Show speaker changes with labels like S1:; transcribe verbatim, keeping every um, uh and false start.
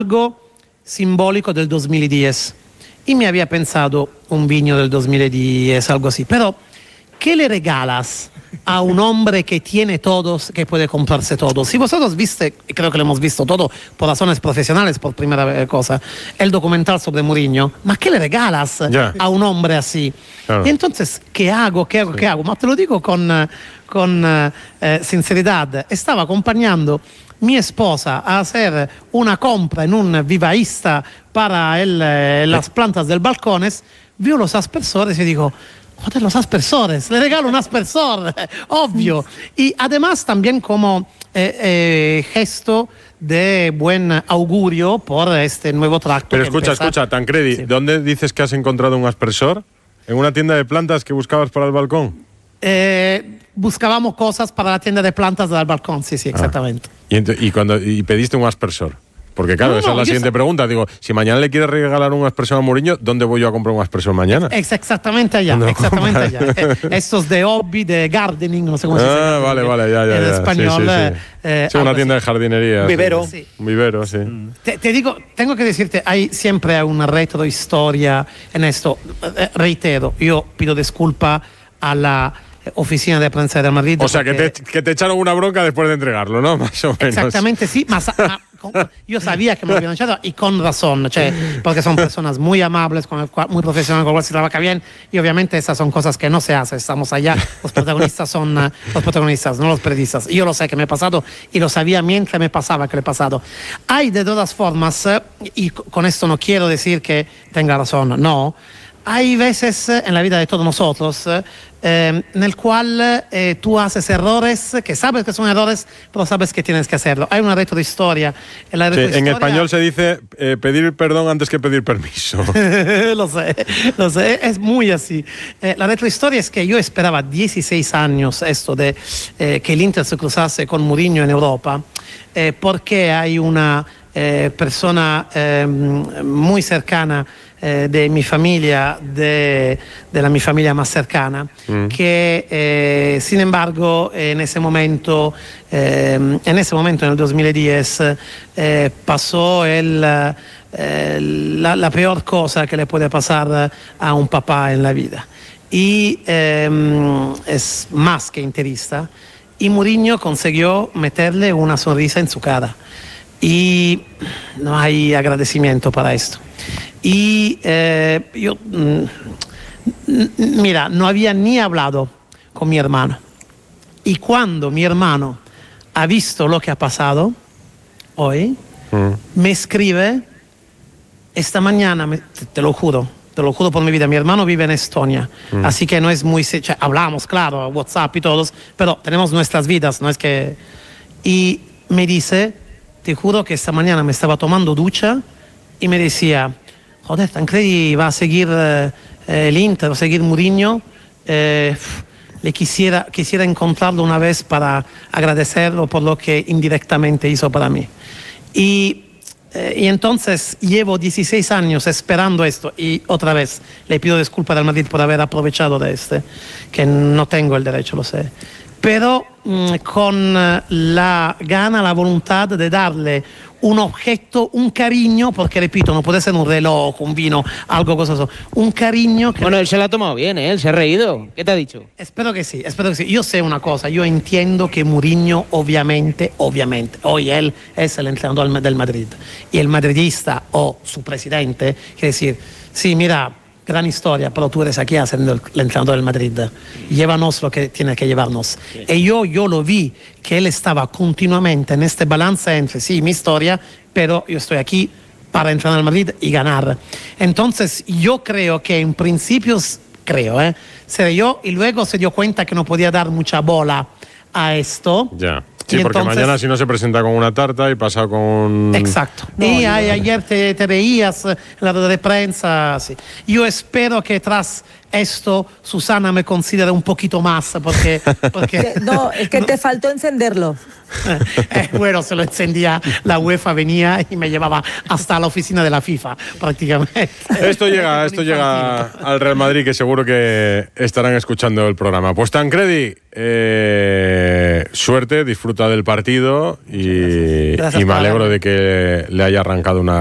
S1: algo simbólico del dos mil diez y me había pensado un vino del dos mil diez, algo así. Pero, ¿qué le regalas a un hombre que tiene todos, que puede comprarse todo? Si vosotros viste, y creo que lo hemos visto todo por razones profesionales, por primera cosa, el documental sobre Mourinho, ¿ma qué le regalas yeah. a un hombre así? Claro. Y entonces, ¿qué hago? ¿Qué hago? Sí. ¿Qué hago? Ma te lo digo con, con eh, sinceridad. Estaba acompañando mi esposa a hacer una compra en un vivaísta para el, eh, las plantas del balcones, vio los aspersores y digo, joder, los aspersores, le regalo un aspersor, obvio. Y además también como eh, eh, gesto de buen augurio por este nuevo tracto.
S2: Pero escucha, empieza... escucha, Tancredi, sí. ¿Dónde dices que has encontrado un aspersor? ¿En una tienda de plantas que buscabas para el balcón?
S1: Eh, buscábamos cosas para la tienda de plantas del balcón, sí, sí, exactamente.
S2: Ah. ¿Y, ent- y, cuando, y pediste un aspersor? Porque claro, no, esa no, es la siguiente sé. pregunta. Digo, si mañana le quieres regalar un aspersor a Mourinho, ¿dónde voy yo a comprar un aspersor mañana?
S1: Es exactamente allá, exactamente allá. Eh, estos de hobby, de gardening, no sé cómo
S2: ah,
S1: se dice.
S2: Ah, vale, vale, ya, ya.
S1: En
S2: ya.
S1: español.
S2: Sí, sí, sí.
S1: Eh,
S2: sí una tienda así. de jardinería.
S3: Un vivero.
S2: Sí. Un vivero, sí.
S1: Te, te digo, tengo que decirte, hay siempre una retrohistoria en esto. Eh, reitero, yo pido disculpa a la oficina de prensa de Madrid.
S2: O sea, que te, que te echaron una bronca después de entregarlo, ¿no? Más o menos.
S1: Exactamente, sí. Ma, ma, con, yo sabía que me habían echado y con razón, cioè, porque son personas muy amables, con el cual, muy profesionales, con las cuales se trabaja bien y obviamente esas son cosas que no se hacen. Estamos allá, los protagonistas son uh, los protagonistas, no los periodistas. Yo lo sé que me he pasado y lo sabía mientras me pasaba que le he pasado. Hay de todas formas, uh, y con esto no quiero decir que tenga razón, no. Hay veces en la vida de todos nosotros eh, en el cual eh, tú haces errores, que sabes que son errores, pero sabes que tienes que hacerlo. Hay una retrohistoria. La retrohistoria...
S2: Sí, en español se dice eh, pedir perdón antes que pedir permiso.
S1: Lo sé, lo sé, es muy así. Eh, la retrohistoria es que yo esperaba dieciséis años esto de eh, que el Inter se cruzase con Mourinho en Europa, eh, porque hay una eh, persona eh, muy cercana Eh, de mi familia, de, de la mi familia más cercana, mm. que eh, sin embargo en ese momento, eh, en ese momento en el dos mil diez, eh, pasó el, eh, la, la peor cosa que le puede pasar a un papá en la vida. Y eh, es más que interista. Y Mourinho consiguió meterle una sonrisa en su cara. Y no hay agradecimiento para esto. Y eh, yo, mm, mira, no había ni hablado con mi hermano. Y cuando mi hermano ha visto lo que ha pasado hoy, mm. me escribe esta mañana, me, te, te lo juro, te lo juro por mi vida, mi hermano vive en Estonia, mm. así que no es muy, cioè, hablamos, claro, WhatsApp y todos, pero tenemos nuestras vidas, no es que... Y me dice, te juro que esta mañana me estaba tomando ducha y me decía... Joder, Tancredi va a seguir eh, el Inter, va a seguir Mourinho. Eh, le quisiera, quisiera encontrarlo una vez para agradecerlo por lo que indirectamente hizo para mí. Y, eh, y entonces llevo dieciséis años esperando esto y otra vez le pido disculpas al Madrid por haber aprovechado de este, que no tengo el derecho, lo sé. Pero mh, con la gana, la voluntad de darle un objeto, un cariño, porque repito, no puede ser un reloj, un vino, algo costoso, un cariño que...
S3: Bueno, él se lo ha tomado bien, ¿eh? Él se ha reído. ¿Qué te ha dicho?
S1: Espero que sí, espero que sí. Yo sé una cosa, yo entiendo que Mourinho, obviamente, obviamente, hoy él es el entrenador del Madrid, y el madridista o su presidente, quiere decir, sí, mira, gran historia, pero tú eres aquí haciendo el, el entrenador del Madrid. Llévanos lo que tiene que llevarnos. Sí. Y yo, yo lo vi, que él estaba continuamente en este balance entre, sí, mi historia, pero yo estoy aquí para entrenar al Madrid y ganar. Entonces, yo creo que en principio, creo, ¿eh? Se yo y luego se dio cuenta que no podía dar mucha bola a esto.
S2: Ya. Sí, y porque entonces, mañana si no se presenta con una tarta y pasa con...
S1: Exacto. No, y no, ayer te, te veías en la rueda de prensa. Sí. Yo espero que tras esto Susana me considere un poquito más, porque... porque
S4: no, es que no. Te faltó encenderlo.
S1: Eh, bueno, se lo encendía, la UEFA venía y me llevaba hasta la oficina de la FIFA, prácticamente.
S2: Esto llega, esto llega al Real Madrid, que seguro que estarán escuchando el programa. Pues Tancredi, eh... Eh, suerte, disfruta del partido y,
S1: Gracias
S2: y me
S1: por
S2: alegro
S1: hablarme.
S2: de que le haya arrancado una